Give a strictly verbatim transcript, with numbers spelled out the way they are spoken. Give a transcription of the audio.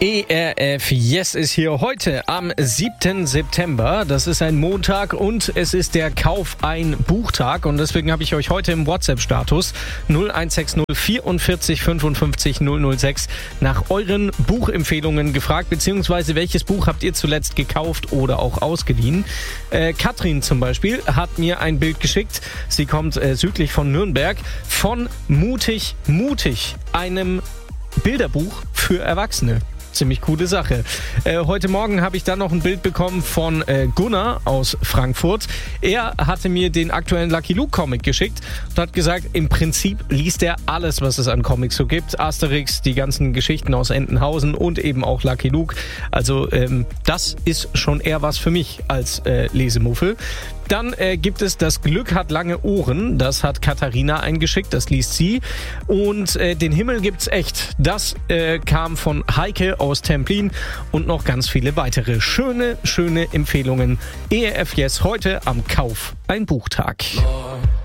E R F Yes ist hier heute am siebten September. Das ist ein Montag und es ist der Kauf ein Buchtag. Und deswegen habe ich euch heute im WhatsApp-Status null eins sechs null vierundvierzig fünfundfünfzig null null sechs nach euren Buchempfehlungen gefragt, beziehungsweise welches Buch habt ihr zuletzt gekauft oder auch ausgeliehen. Äh, Katrin zum Beispiel hat mir ein Bild geschickt. Sie kommt äh, südlich von Nürnberg von Mutig Mutig, einem Bilderbuch für Erwachsene. Ziemlich coole Sache. Äh, heute Morgen habe ich dann noch ein Bild bekommen von äh, Gunnar aus Frankfurt. Er hatte mir den aktuellen Lucky Luke Comic geschickt und hat gesagt, im Prinzip liest er alles, was es an Comics so gibt. Asterix, die ganzen Geschichten aus Entenhausen und eben auch Lucky Luke. Also ähm, das ist schon eher was für mich als äh, Lesemuffel. Dann äh, gibt es Das Glück hat lange Ohren. Das hat Katharina eingeschickt, das liest sie. Und äh, Den Himmel gibt's echt. Das äh, kam von Heike aus Templin und noch ganz viele weitere schöne, schöne Empfehlungen. E R F Yes heute am Kauf ein Buchtag.